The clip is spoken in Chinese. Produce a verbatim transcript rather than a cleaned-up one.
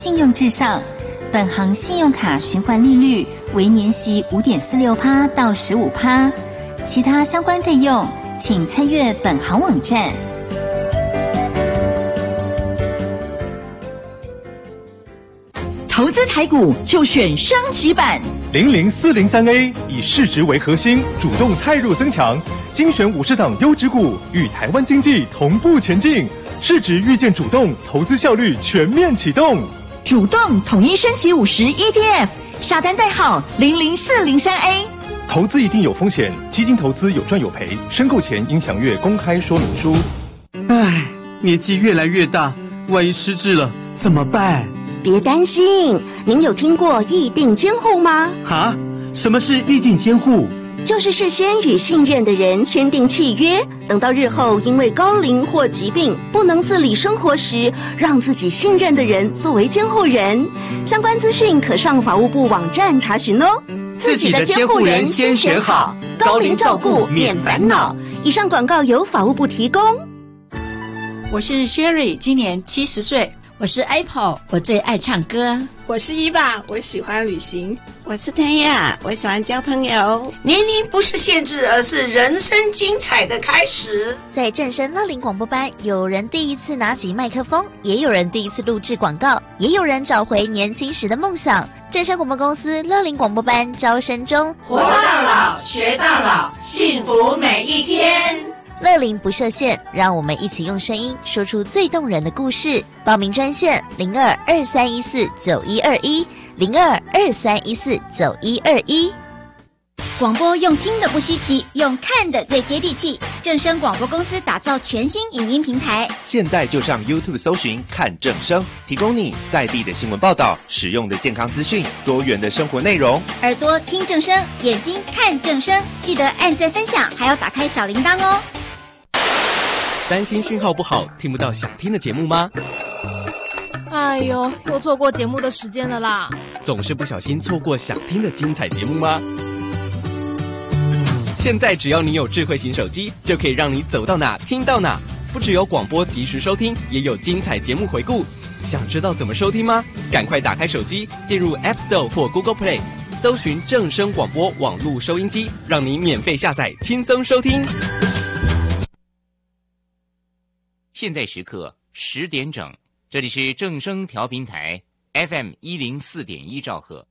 信用至上，本行信用卡循环利率为年息 五点四六趴 到 百分之十五， 其他相关费用请参阅本行网站。 投资台股就选升级版零零四零三 A， 以市值为核心，主动汰弱增强，精选五十档优质股，与台湾经济同步前进。市值预见主动，投资效率全面启动。 主动统一升级五十 E T F， 下单代号零零四零三 A。 投资一定有风险，基金投资有赚有赔，申购前应详阅公开说明书。 唉，年纪越来越大，万一失智了怎么办？ 别担心，您有听过议定监护吗？ 哈？什么是议定监护？ 就是事先与信任的人签订契约，等到日后因为高龄或疾病不能自理生活时，让自己信任的人作为监护人。相关资讯可上法务部网站查询哦。 自己的监护人先选好，高龄照顾免烦恼。 以上广告由法务部提供。 我是 Sherry， 今年七十岁。 我是 Apple， 我最爱唱歌。 我是伊爸，我喜欢旅行。 我是天亚，我喜欢交朋友。 年龄不是限制，而是人生精彩的开始。 在正声乐龄广播班，有人第一次拿起麦克风，也有人第一次录制广告，也有人找回年轻时的梦想。正声广播公司乐龄广播班招生中， 活到老，学到老，幸福每一天。 乐龄不设限，让我们一起用声音说出最动人的故事。报名专线零二二三一四九一二一零二二三一四九一二一。 广播用听的不稀奇，用看的最接地气。正声广播公司打造全新影音平台， 现在就上 YouTube 搜寻看正声，提供你在地的新闻报道、实用的健康资讯、多元的生活内容。 耳朵听正声，眼睛看正声，记得按赞分享，还要打开小铃铛哦。 担心讯号不好，听不到想听的节目吗？ 哎呦，又错过节目的时间了啦！ 总是不小心错过想听的精彩节目吗？现在只要你有智慧型手机，就可以让你走到哪听到哪。不只有广播及时收听，也有精彩节目回顾。想知道怎么收听吗？赶快打开手机，进入 App Store 或 Google Play， 搜寻正声广播网络收音机，让你免费下载，轻松收听。 现在时刻十点整，这里是正声调频台 F M 一零四点一兆赫。